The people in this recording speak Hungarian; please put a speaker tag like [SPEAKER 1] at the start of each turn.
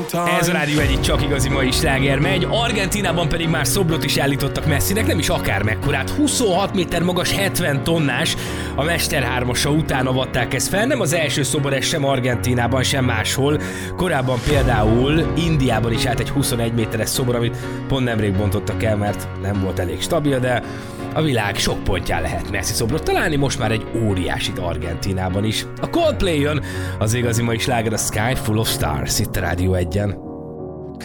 [SPEAKER 1] Ez a Rádió egyik csak igazi mai sláger megy. Argentínában pedig már szobrot is állítottak Messinek, nem is akármekkorát. 26 méter magas, 70 tonnás. A Mester 3-asa után avatták ezt fel. Nem az első szobor ez sem Argentínában, sem máshol. Korábban például Indiában is állt egy 21 méteres szobor, amit pont nemrég bontottak el, mert nem volt elég stabil, de a világ sok pontján lehet Messi szobrot találni, most már egy óriásit Argentínában is. A Coldplay jön, az igazi mai sláger a Sky Full of Stars itt a Rádió 1-en.